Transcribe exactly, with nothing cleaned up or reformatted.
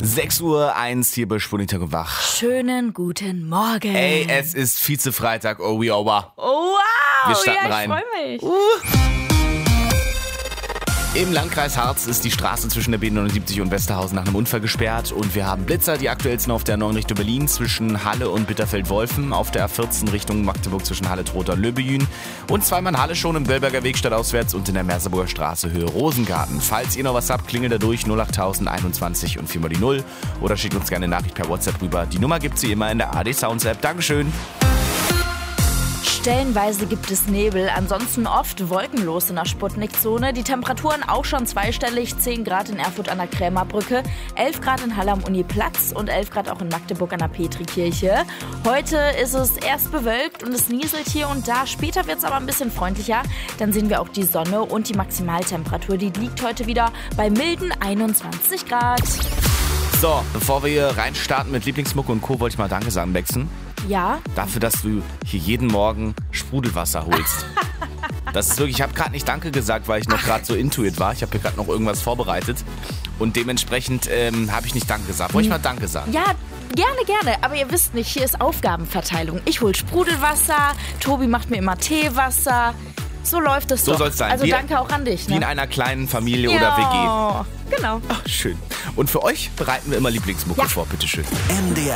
sechs Uhr eins hier bei Spurnitag und Wach. Schönen guten Morgen. Ey, es ist Vize-Freitag. Oh, we are wow. Oh, wow. Wir starten ja, rein. Ich freue mich. Uh. Im Landkreis Harz ist die Straße zwischen der B neunundsiebzig und Westerhausen nach einem Unfall gesperrt und wir haben Blitzer, die aktuellsten auf der neun Richtung Berlin zwischen Halle und Bitterfeld-Wolfen, auf der A vierzehn Richtung Magdeburg zwischen Halle-Trotha und Löbejün und zweimal in Halle schon im Göllberger Weg stadtauswärts und in der Merseburger Straße Höhe Rosengarten. Falls ihr noch was habt, klingelt da durch null acht tausend einundzwanzig und viermal die null oder schickt uns gerne eine Nachricht per WhatsApp rüber. Die Nummer gibt's wie immer in der A D Sounds App. Dankeschön. Stellenweise gibt es Nebel, ansonsten oft wolkenlos in der Sputnik-Zone. Die Temperaturen auch schon zweistellig, zehn Grad in Erfurt an der Krämerbrücke, elf Grad in Halle am Uniplatz und elf Grad auch in Magdeburg an der Petrikirche. Heute ist es erst bewölkt und es nieselt hier und da, später wird es aber ein bisschen freundlicher. Dann sehen wir auch die Sonne und die Maximaltemperatur, die liegt heute wieder bei milden einundzwanzig Grad. So, bevor wir hier reinstarten mit Lieblingsmucke und Co., wollte ich mal Danke sagen, Bexen. Ja? Dafür, dass du hier jeden Morgen Sprudelwasser holst. Das ist wirklich, ich habe gerade nicht Danke gesagt, weil ich noch gerade so intuit war. Ich habe hier gerade noch irgendwas vorbereitet und dementsprechend ähm, habe ich nicht Danke gesagt. Wollte ich mal Danke sagen? Ja, gerne, gerne. Aber ihr wisst nicht, hier ist Aufgabenverteilung. Ich hol Sprudelwasser, Tobi macht mir immer Teewasser. So läuft es So doch. soll's sein. Also Wie- danke auch an dich. Wie in Ne? einer kleinen Familie oder W G. Ja, genau. Ach, schön. Und für euch bereiten wir immer Lieblingsmucke Ja. vor, bitteschön. M D R